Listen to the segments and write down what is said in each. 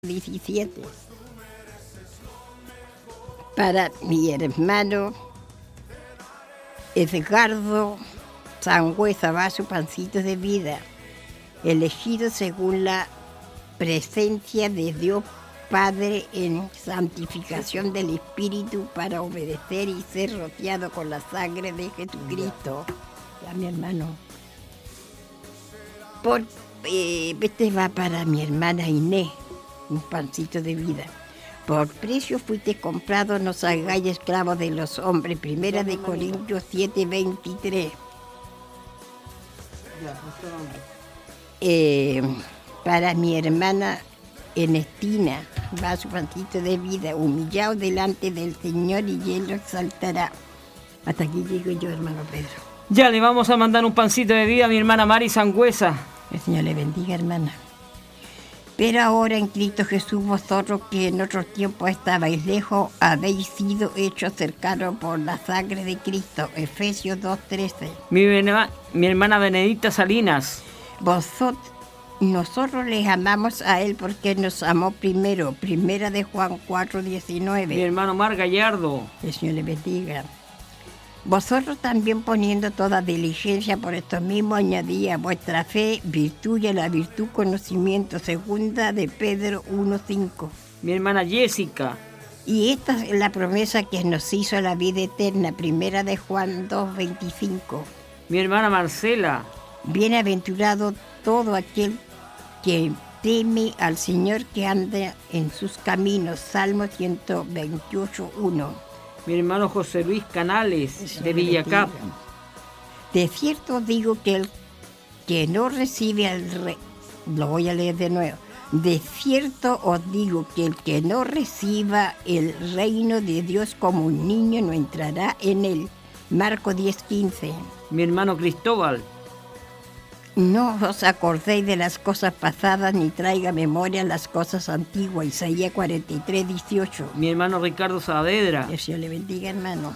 17. Para mi hermano Edgardo Sangüesa va su pancito de vida, elegido según la presencia de Dios Padre en santificación del Espíritu para obedecer y ser rociado con la sangre de Jesucristo. Ya, mi hermano. Este va para mi hermana Inés, un pancito de vida. Por precio fuiste comprado, no os hagáis esclavos de los hombres. Primera de Corintios 7:23. Para mi hermana Ernestina va su pancito de vida, humillado delante del Señor y Él lo exaltará. Hasta aquí llego yo, hermano Pedro. Ya le vamos a mandar un pancito de vida a mi hermana Mari Sangüesa. El Señor le bendiga, hermana. Pero ahora en Cristo Jesús, vosotros que en otro tiempo estabais lejos, habéis sido hechos cercanos por la sangre de Cristo. Efesios 2:13. Mi hermana Benedicta Salinas. Nosotros les amamos a Él porque nos amó primero. Primera de Juan 4:19. Mi hermano Mar Gallardo. El Señor le bendiga. Vosotros también poniendo toda diligencia por esto mismo añadí a vuestra fe virtud y a la virtud conocimiento. Segunda de Pedro 1:5. Mi hermana Jessica. Y esta es la promesa que nos hizo la vida eterna. Primera de Juan 2:25. Mi hermana Marcela. Bienaventurado todo aquel que teme al Señor, que anda en sus caminos. Salmo 128:1. Mi hermano José Luis Canales, de Villacap. De cierto digo que el que no recibe al rey, lo voy a leer de nuevo. De cierto os digo que el que no reciba el reino de Dios como un niño no entrará en él. Marcos 10:15. Mi hermano Cristóbal. No os acordéis de las cosas pasadas, ni traiga memoria las cosas antiguas. Isaías 43:18. Mi hermano Ricardo Saavedra. Dios le bendiga, hermano.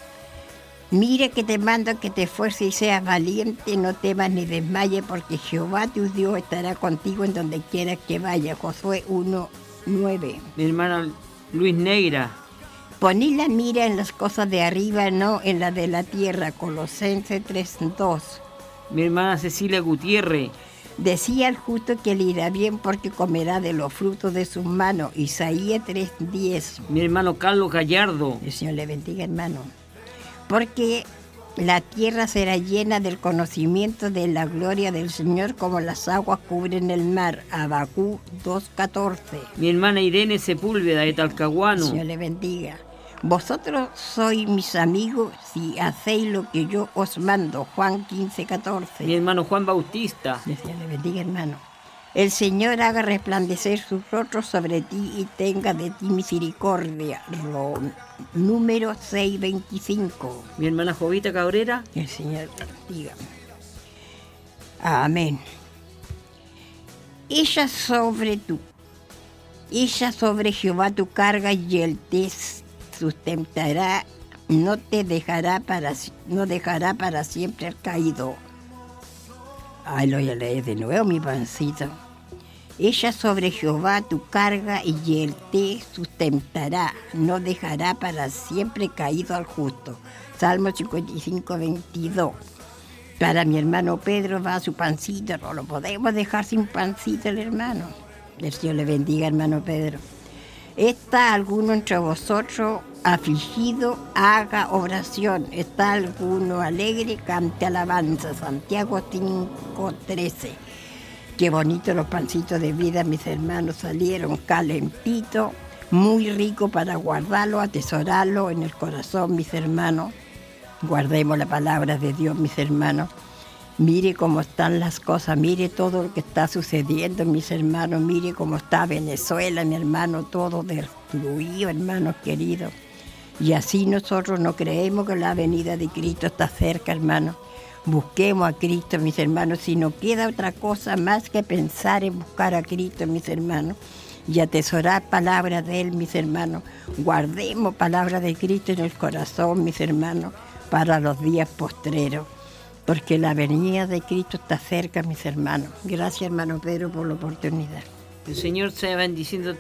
Mira que te mando que te esfuerces y seas valiente, no temas ni desmayes, porque Jehová tu Dios estará contigo en donde quieras que vayas. Josué 1:9. Mi hermano Luis Negra. Poned la mira en las cosas de arriba, no en las de la tierra. Colosenses 3:2. Mi hermana Cecilia Gutiérrez. Decía el justo que le irá bien porque comerá de los frutos de sus manos. Isaías 3:10. Mi hermano Carlos Gallardo. El Señor le bendiga, hermano. Porque la tierra será llena del conocimiento de la gloria del Señor, como las aguas cubren el mar. Habacuc 2:14. Mi hermana Irene Sepúlveda, de Talcahuano. El Señor le bendiga. Vosotros sois mis amigos si hacéis lo que yo os mando. Juan 15:14. Mi hermano Juan Bautista. Dios le bendiga, hermano. El Señor haga resplandecer sus rostros sobre ti y tenga de ti misericordia. Número 6:25. Mi hermana Jovita Cabrera. El Señor bendiga. Amén. Ella sobre Jehová tu carga y él te sustentará, no dejará para siempre el caído. Ay, lo voy a leer de nuevo, mi pancito. Ella sobre Jehová tu carga y él te sustentará, no dejará para siempre caído al justo. Salmo 55:22. Para mi hermano Pedro va su pancito, no lo podemos dejar sin pancito el hermano. El Señor le bendiga, hermano Pedro. ¿Está alguno entre vosotros afligido? Haga oración. ¿Está alguno alegre? Cante alabanza. Santiago 5:13. Qué bonitos los pancitos de vida, mis hermanos, salieron calentitos, muy rico para guardarlo, atesorarlo en el corazón, mis hermanos. Guardemos la palabra de Dios, mis hermanos. Mire cómo están las cosas, mire todo lo que está sucediendo, mis hermanos, mire cómo está Venezuela, mi hermano, todo destruido, hermanos queridos. Y así nosotros no creemos que la venida de Cristo está cerca, hermanos. Busquemos a Cristo, mis hermanos, si no queda otra cosa más que pensar en buscar a Cristo, mis hermanos, y atesorar palabras de Él, mis hermanos. Guardemos palabras de Cristo en el corazón, mis hermanos, para los días postreros. Porque la venida de Cristo está cerca, mis hermanos. Gracias, hermano Pedro, por la oportunidad. El Señor sea bendiciendo